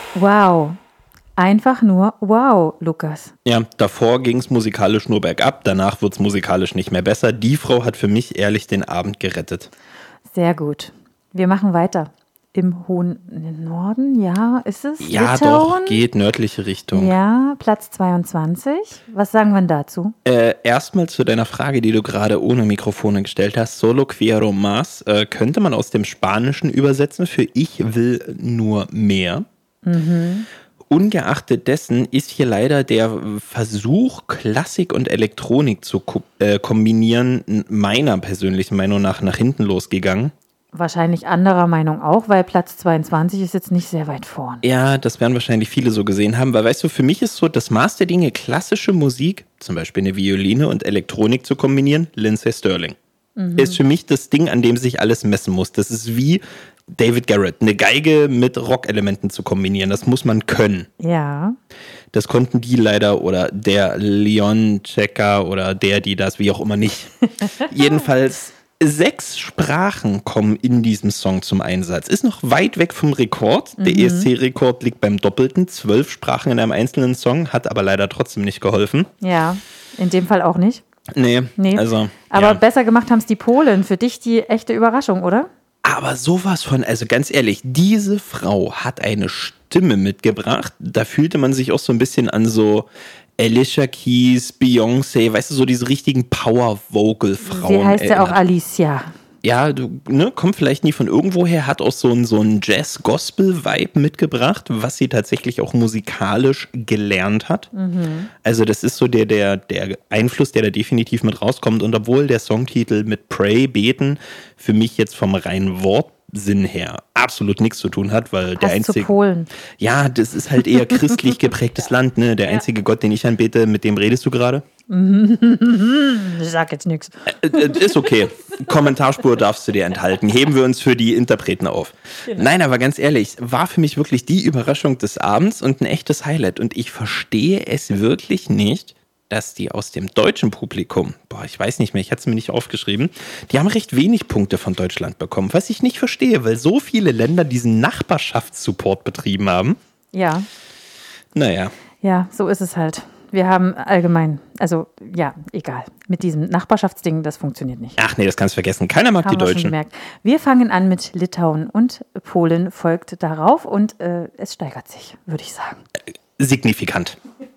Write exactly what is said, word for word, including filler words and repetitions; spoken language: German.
Wow. Einfach nur wow, Lukas. Ja, davor ging es musikalisch nur bergab, danach wird es musikalisch nicht mehr besser. Die Frau hat für mich ehrlich den Abend gerettet. Sehr gut. Wir machen weiter. Im hohen Norden, ja, ist es? Ja, Litauen? doch, geht nördliche Richtung. Ja, Platz zweiundzwanzig. Was sagen wir dazu? Äh, erstmal zu deiner Frage, die du gerade ohne Mikrofone gestellt hast. Solo quiero más äh, könnte man aus dem Spanischen übersetzen für ich will nur mehr. Mhm. Ungeachtet dessen ist hier leider der Versuch, Klassik und Elektronik zu ko- äh, kombinieren, meiner persönlichen Meinung nach nach hinten losgegangen. Wahrscheinlich anderer Meinung auch, weil Platz zweiundzwanzig ist jetzt nicht sehr weit vorn. Ja, das werden wahrscheinlich viele so gesehen haben, weil weißt du, für mich ist so das Maß der Dinge, klassische Musik, zum Beispiel eine Violine und Elektronik zu kombinieren, Lindsey Stirling. Mhm. Ist für mich das Ding, an dem sich alles messen muss. Das ist wie David Garrett, eine Geige mit Rockelementen zu kombinieren, das muss man können. Ja. Das konnten die leider oder der Leon Checker oder der, die das, wie auch immer nicht. Jedenfalls sechs Sprachen kommen in diesem Song zum Einsatz. Ist noch weit weg vom Rekord. Der Mhm. E S C-Rekord liegt beim Doppelten. Zwölf Sprachen in einem einzelnen Song, hat aber leider trotzdem nicht geholfen. Ja, in dem Fall auch nicht. Nee, Nee. also. Aber ja. besser gemacht haben es die Polen. Für dich die echte Überraschung, oder? Aber sowas von, also ganz ehrlich, diese Frau hat eine Stimme mitgebracht. Da fühlte man sich auch so ein bisschen an so Alicia Keys, Beyoncé, weißt du, so diese richtigen Power-Vocal-Frauen. Sie heißt ja erinnert. auch Alicia. Ja, du, ne, kommt vielleicht nie von irgendwoher, hat auch so einen so einen Jazz-Gospel-Vibe mitgebracht, was sie tatsächlich auch musikalisch gelernt hat. Mhm. Also das ist so der, der, der Einfluss, der da definitiv mit rauskommt. Und obwohl der Songtitel mit Pray, Beten, für mich jetzt vom reinen Wortsinn her absolut nichts zu tun hat, weil der Passt einzige... zu Polen. Ja, das ist halt eher christlich geprägtes Land, ne? Der einzige Gott, den ich anbete, mit dem redest du gerade? Ich sag jetzt nichts. Äh, äh, ist okay. Kommentarspur darfst du dir enthalten. Heben wir uns für die Interpreten auf. Genau. Nein, aber ganz ehrlich, war für mich wirklich die Überraschung des Abends und ein echtes Highlight. Und ich verstehe es wirklich nicht, dass die aus dem deutschen Publikum, boah, ich weiß nicht mehr, ich hatte es mir nicht aufgeschrieben, die haben recht wenig Punkte von Deutschland bekommen. Was ich nicht verstehe, weil so viele Länder diesen Nachbarschaftssupport betrieben haben. Ja. Naja. Ja, so ist es halt. Wir haben allgemein, also ja, egal. Mit diesem Nachbarschaftsding, das funktioniert nicht. Ach nee, das kannst du vergessen. Keiner mag Haben die wir schon Deutschen. gemerkt. Wir fangen an mit Litauen und Polen folgt darauf und äh, es steigert sich, würde ich sagen. Signifikant.